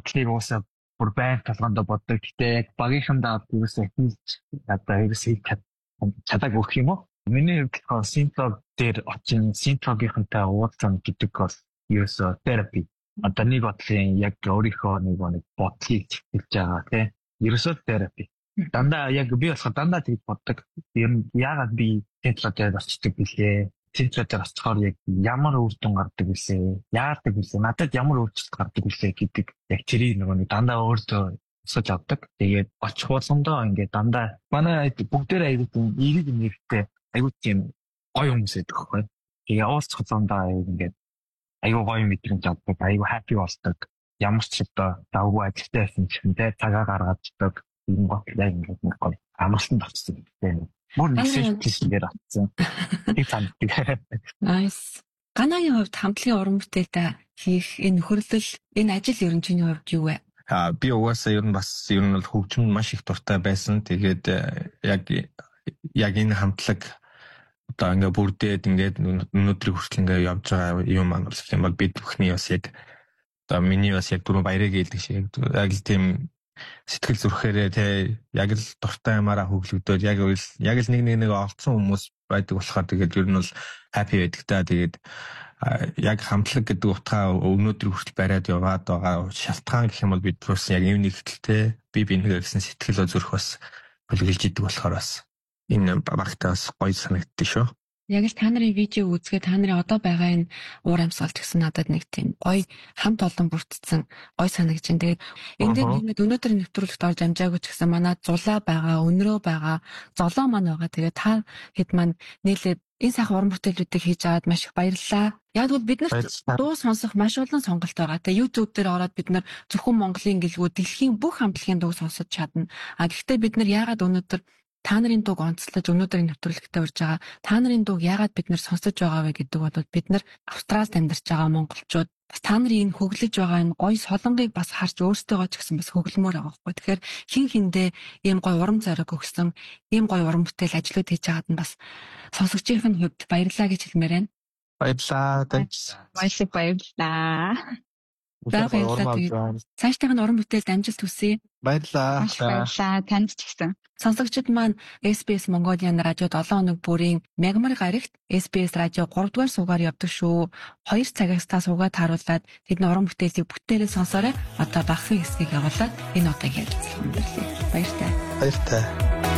бодлыг уусаа бүр байнга толгоонд боддог. Гэтэ яг багийнхандаа юусаа хийж одоо ерөөсөө чадаагүй гэх юм уу? Миний хувьд болохоор синтог дээр очин синтогийнхантай уулзсан гэдэг бол ерөөсөө терапи. Одоо нэг бодлын яг өөрийнхөө нэг бодлыг хэлж байгаа тийм. Ерөөсөө терапи. Дандаа яг би болохоор дандаа тэгж боддог. Ер нь яагаад би синтогоор очдог гэлээ? Синтогоор очихоор яг ямар үр дүн гардаг вүлээ? Яадаг вүлээ? Надад ямар өөрчлөлт гардаг вүлээ гэдэг яг тэрийг нэг дандаа өөртөө асууж авдаг. Тэгээд очих болгондоо ингээд дандаа манай бүгдээр аягүй тийм эрэг нэртэй аягүй тийм гоё хүмүүс байдаг байхгүй. Тэгээ уулзах болгондоо ингээд аягүй гоё мэдрэмж авдаг, аягүй happy болдог. Ямар ч одоо давгүй ажилтай байсан ч юм те цагаа гаргадаг юм бодлоо ингээд нэг гоё амарсан болчихсон гэдэг. Мөр нэг сэжгээр атсан. Тэг санагддаг. Nice. Ганагийн хувьд хамтлагийн уран бүтээлтэй хийх энэ нөхөрлөл, энэ ажил ер нь чиний хувьд юу вэ? Би угаасаа ер нь бол хөгжим маш их дуртай байсан. Тэгээд яг энэ хамтлаг одоо ингээ бүрдээд ингээд өнөөдрийг хүртэл ингээ явж байгаа юм маань бол юм бол бид бүхний бас яг одоо миний бас яг түрүү баярыг хэлдэг шиг яг л тийм сэтгэл зүрхээрээ те яг л дуртай юмараа хөглөгдөд яг л нэг олцсон хүмүүс байдаг болохоор тэгээд ер нь бол happy байдаг та. Тэгээд яг хамтлаг гэдэг утгаа өнөөдрийг хүртэл бариад яваад байгаа шалтгаан гэх юм бол бид бас яг юм нэгтэлтэй би нэгэ гэсэн сэтгэл зүрх бас бүлгэлж идэг болохоор бас энэ багтаа бас гоё санагддаг шүү. Яг л та нарын видео үзгээд та нарын одоо байгаа энэ уур амьсгал гэсэн надад нэг тийм гоё хамт олон бүрдсэн гоё санагдаж байна. Тэгээд энэ дээр өнөөдрийн нэвтрүүлэгт орж амжаагүй ч гэсэн манай зулаа байгаа, өнрөө байгаа, золоо маань байгаа. Тэгээд та хэд маань нийлээд энэ сайхан уран бүтээлүүдийг хийж аваад маш их баярлалаа. Яг бол бид нарт дуу сонсох маш олон сонголт байгаа. Тэгээ YouTube дээр ороод бид нар зөвхөн Монголын гэлгүй дэлхийн бүх хамтлагийн дууг сонсож чадна. Гэхдээ бид нар яагаад өнөөдөр та нарын дууг онцлож өнөөдрийн нэвтрүүлэгтээ урьж байгаа. Та нарын дууг яагаад бид нар сонсож байгаа вэ гэдэг бол бид нар Австралид амьдарч байгаа монголчууд бас та нарын энэ хөглөж байгаа энэ гоё солонгыг бас харж өөрсдөө ч гэсэн бас хөглөмөр байгаа байхгүй. Тэгэхээр хин хиндээ ийм гоё урам зориг өгсөн, ийм гоё уран бүтээл ажлууд хийж байгаад нь бас сонсогчийн хувьд баярлалаа гэж хэлмээр байна. Баярлалаа. Баярлалаа. Баярлалаа. Цаашдаа уран бүтээлд амжилт хүсье. Баярлалаа. Баярлалаа. Танд ч гэсэн. Сонсогчид маань SBS Mongolian радио 7 хоног бүрийн мягмар гарагт SBS радио 3 дугаар суугаар явдаг шүү. 2 цагаас та суугаад харуулад тэдний уран бүтээлийг бүтээрээ сонсоорой. Одоо багсын хэсгийг явуулаад энэ удаагийн ярилцлага өндөрлөе. Баяртай. Баяртай.